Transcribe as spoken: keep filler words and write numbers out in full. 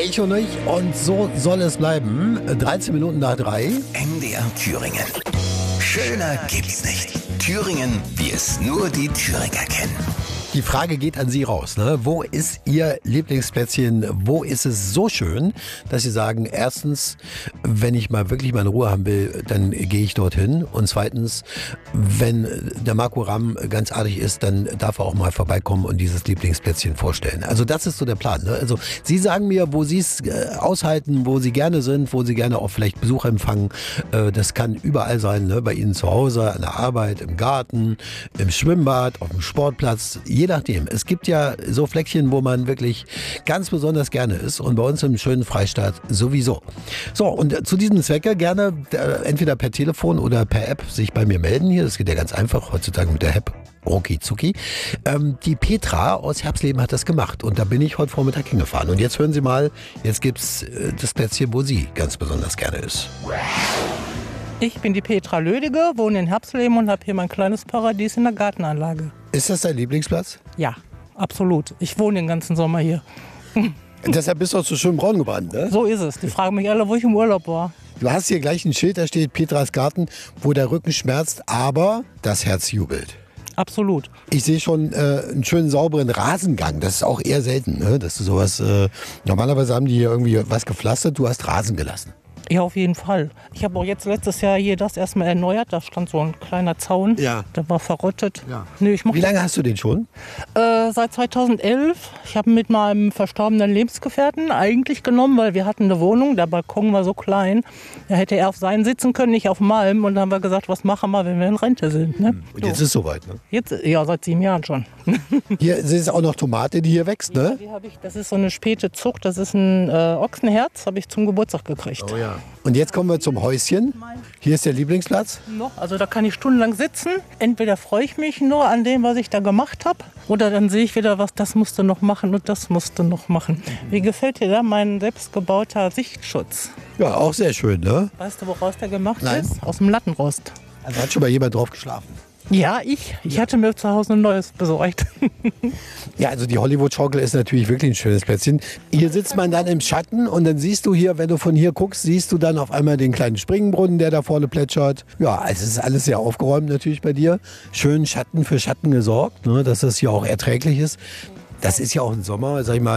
ich und ich. Und so soll es bleiben. dreizehn Minuten nach drei. M D R Thüringen. Schöner gibt's nicht. Thüringen, wie es nur die Thüringer kennen. Die Frage geht an Sie raus. Ne? Wo ist Ihr Lieblingsplätzchen? Wo ist es so schön, dass Sie sagen, erstens, wenn ich mal wirklich meine Ruhe haben will, dann gehe ich dorthin. Und zweitens, wenn der Marco Ramm ganz artig ist, dann darf er auch mal vorbeikommen und dieses Lieblingsplätzchen vorstellen. Also das ist so der Plan. Ne? Also Sie sagen mir, wo Sie es äh, aushalten, wo Sie gerne sind, wo Sie gerne auch vielleicht Besuch empfangen. Äh, das kann überall sein, ne? Bei Ihnen zu Hause, an der Arbeit, im Garten, im Schwimmbad, auf dem Sportplatz. Je nachdem. Es gibt ja so Fleckchen, wo man wirklich ganz besonders gerne ist und bei uns im schönen Freistaat sowieso. So, und zu diesem Zwecke gerne äh, entweder per Telefon oder per App sich bei mir melden hier. Das geht ja ganz einfach heutzutage mit der App. Rucki zucki. Ähm, die Petra aus Herbsleben hat das gemacht und da bin ich heute Vormittag hingefahren. Und jetzt hören Sie mal, jetzt gibt's äh, das Plätzchen, wo sie ganz besonders gerne ist. Ich bin die Petra Lödige, wohne in Herbsleben und habe hier mein kleines Paradies in der Gartenanlage. Ist das dein Lieblingsplatz? Ja, absolut. Ich wohne den ganzen Sommer hier. Deshalb bist du auch so schön braun gebrannt, ne? So ist es. Die fragen mich alle, wo ich im Urlaub war. Du hast hier gleich ein Schild, da steht Petras Garten, wo der Rücken schmerzt, aber das Herz jubelt. Absolut. Ich sehe schon äh, einen schönen sauberen Rasengang. Das ist auch eher selten, ne? Dass du sowas. Äh, normalerweise haben die hier irgendwie was gepflastert, du hast Rasen gelassen. Ja, auf jeden Fall. Ich habe auch jetzt letztes Jahr hier das erstmal erneuert. Da stand so ein kleiner Zaun. Ja. Der war verrottet. Ja. Nee, ich mach Wie lange hast du den schon? Äh, seit zweitausendelf. Ich habe mit meinem verstorbenen Lebensgefährten eigentlich genommen, weil wir hatten eine Wohnung. Der Balkon war so klein. Da hätte er auf seinen sitzen können, nicht auf meinem. Und dann haben wir gesagt, was machen wir, wenn wir in Rente sind. Ne? Und jetzt so. Ist es soweit, ne? Jetzt, ja, seit sieben Jahren schon. Hier ist auch noch Tomate, die hier wächst, ne? Ja, die hab ich, das ist so eine späte Zucht. Das ist ein äh, Ochsenherz, habe ich zum Geburtstag gekriegt. Oh ja. Und jetzt kommen wir zum Häuschen. Hier ist der Lieblingsplatz. Noch, also da kann ich stundenlang sitzen. Entweder freue ich mich nur an dem, was ich da gemacht habe, oder dann sehe ich wieder was, das musst du noch machen und das musst du noch machen. Wie gefällt dir da mein selbstgebauter Sichtschutz? Ja, auch sehr schön, ne? Weißt du, woraus der gemacht Nein. ist? Aus dem Lattenrost. Also hat schon mal jemand drauf geschlafen. Ja, ich. Ich hatte mir zu Hause ein neues besorgt. Ja, also die Hollywood-Schaukel ist natürlich wirklich ein schönes Plätzchen. Hier sitzt man dann im Schatten und dann siehst du hier, wenn du von hier guckst, siehst du dann auf einmal den kleinen Springbrunnen, der da vorne plätschert. Ja, also es ist alles sehr aufgeräumt natürlich bei dir. Schön Schatten für Schatten gesorgt, ne, dass das hier auch erträglich ist. Das ist ja auch im Sommer, sag ich mal,